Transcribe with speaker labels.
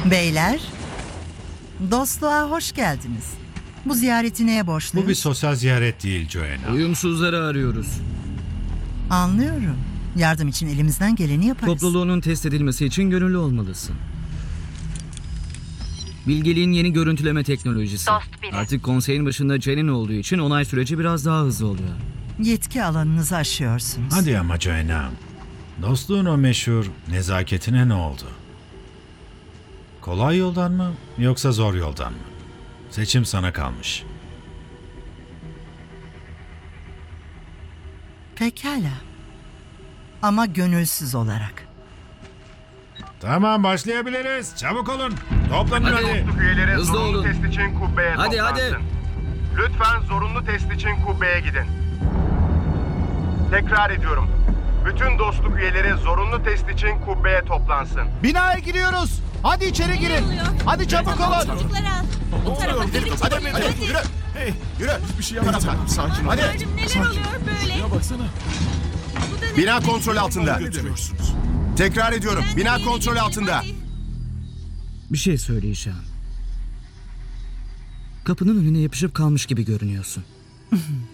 Speaker 1: Beyler, dostluğa hoş geldiniz. Bu ziyareti neye borçluyuz?
Speaker 2: Bu bir sosyal ziyaret değil Joanna.
Speaker 3: Uyumsuzları arıyoruz.
Speaker 1: Anlıyorum. Yardım için elimizden geleni yaparız.
Speaker 3: Topluluğunun test edilmesi için gönüllü olmalısın. Bilgeliğin yeni görüntüleme teknolojisi.
Speaker 4: Dost biri.
Speaker 3: Artık konseyin başında Jen'in olduğu için onay süreci biraz daha hızlı oluyor.
Speaker 1: Yetki alanınızı aşıyorsunuz.
Speaker 2: Hadi ama Joanna. Dostluğun o meşhur nezaketine ne oldu? Kolay yoldan mı yoksa zor yoldan mı? Seçim sana kalmış.
Speaker 1: Pekala. Ama gönülsüz olarak.
Speaker 2: Tamam başlayabiliriz. Çabuk olun. Toplanın
Speaker 3: Hadi.
Speaker 2: hadi.
Speaker 5: Dostluk üyeleri
Speaker 3: Hızlı
Speaker 5: zorunlu
Speaker 3: olun.
Speaker 5: test için kubbeye
Speaker 3: Hadi,
Speaker 5: toplansın.
Speaker 3: hadi.
Speaker 5: Lütfen zorunlu test için kubbeye gidin. Tekrar ediyorum. Bütün dostluk üyeleri zorunlu test için kubbeye toplansın.
Speaker 6: Binaya giriyoruz. Hadi içeri girin. Hadi çabuk olun.
Speaker 7: Çocukları al. Bu tarafa gidelim.
Speaker 6: Hadi yürü. Hey, yürü. Hiçbir şey yapma. Sakin ol. Hadi.
Speaker 7: Tanrım, neler oluyor böyle?
Speaker 6: Baksana.
Speaker 7: Bu da ne?
Speaker 8: Bina kontrol altında.
Speaker 6: Götürüyorsunuz.
Speaker 8: Tekrar ediyorum.
Speaker 7: Ben de
Speaker 8: Bina
Speaker 7: geri
Speaker 8: kontrol
Speaker 7: gidelim,
Speaker 8: altında.
Speaker 7: hadi.
Speaker 3: Bir şey söyleyeceğim. Kapının önüne yapışıp kalmış gibi görünüyorsun.